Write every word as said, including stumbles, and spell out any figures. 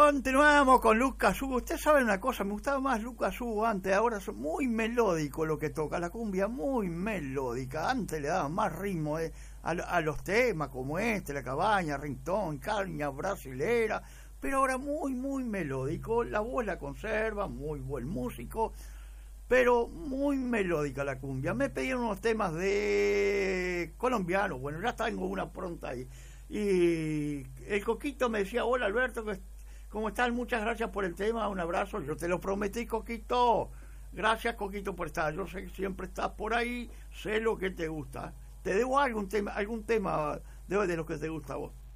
Continuamos con Lucas Hugo. Usted sabe una cosa, me gustaba más Lucas Hugo antes, ahora es muy melódico lo que toca, la cumbia muy melódica. Antes le daban más ritmo eh, a, a los temas como este, La Cabaña, Rintón, Caña Brasilera, pero ahora muy, muy melódico. La voz la conserva, muy buen músico, pero muy melódica la cumbia. Me pedían unos temas de colombianos, bueno, ya tengo una pronta ahí. Y el Coquito me decía: hola Alberto, ¿cómo estás? Muchas gracias por el tema, un abrazo. Yo te lo prometí, Coquito. Gracias, Coquito, por estar. Yo sé que siempre estás por ahí, sé lo que te gusta. Te debo algún tema, algún tema de, de lo que te gusta a vos.